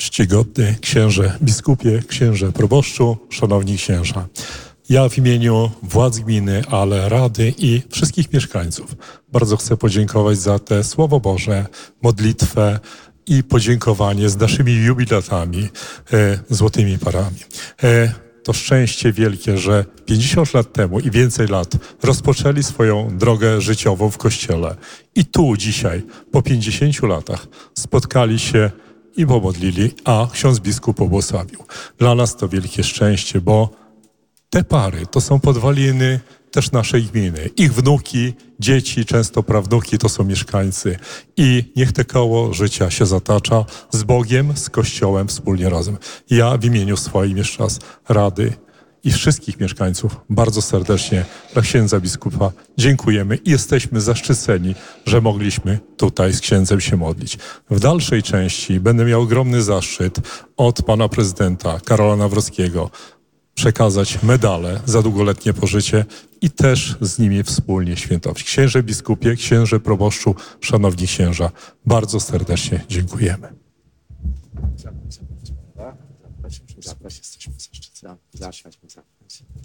Czcigodny księże biskupie, księże proboszczu, szanowni księża. Ja w imieniu władz gminy, ale rady i wszystkich mieszkańców bardzo chcę podziękować za te Słowo Boże, modlitwę i podziękowanie z naszymi jubilatami, złotymi parami. To szczęście wielkie, że 50 lat temu i więcej lat rozpoczęli swoją drogę życiową w Kościele. I tu dzisiaj, po 50 latach, spotkali się i pomodlili, a ksiądz biskup pobłogosławił. Dla nas to wielkie szczęście, bo te pary to są podwaliny też naszej gminy. Ich wnuki, dzieci, często prawnuki to są mieszkańcy. I niech te koło życia się zatacza z Bogiem, z Kościołem wspólnie razem. Ja w imieniu swoim jeszcze raz Rady i wszystkich mieszkańców bardzo serdecznie dla księdza biskupa dziękujemy i jesteśmy zaszczyceni, że mogliśmy tutaj z księdzem się modlić. W dalszej części będę miał ogromny zaszczyt od pana prezydenta Karola Nawrockiego przekazać medale za długoletnie pożycie i też z nimi wspólnie świętować. Księże biskupie, księże proboszczu, szanowni księża, bardzo serdecznie dziękujemy. Zapraszam, jesteśmy zaszczyceni.